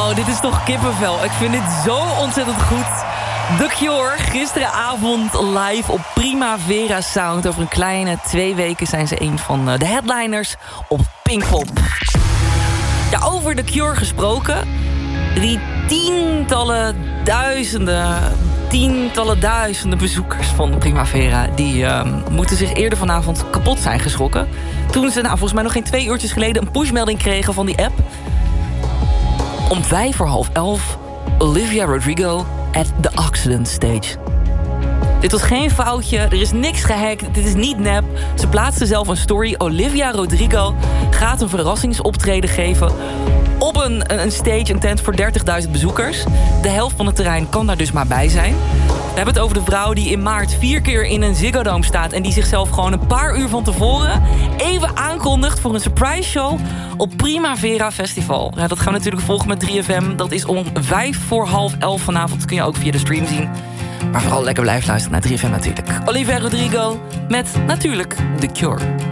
Oh, dit is toch kippenvel. Ik vind dit zo ontzettend goed. The Cure, gisteravond live op Primavera Sound. Over een kleine 2 weken zijn ze een van de headliners op Pinkpop. Ja, over The Cure gesproken. Die tientallen duizenden bezoekers van Primavera... die moeten zich eerder vanavond kapot zijn geschrokken. Toen ze volgens mij nog geen 2 uurtjes geleden... een pushmelding kregen van die app. Om 11:45 Olivia Rodrigo at the accident stage. Dit was geen foutje, er is niks gehackt, dit is niet nep. Ze plaatste zelf een story. Olivia Rodrigo gaat een verrassingsoptreden geven... op een stage, een tent voor 30.000 bezoekers. De helft van het terrein kan daar dus maar bij zijn. We hebben het over de vrouw die in maart 4 keer in een Ziggo Dome staat... en die zichzelf gewoon een paar uur van tevoren even aankondigt... voor een surprise show op Primavera Festival. Ja, dat gaan we natuurlijk volgen met 3FM. Dat is om 11:55 vanavond. Dat kun je ook via de stream zien. Maar vooral lekker blijven luisteren naar 3FM natuurlijk. Olivia Rodrigo met natuurlijk The Cure.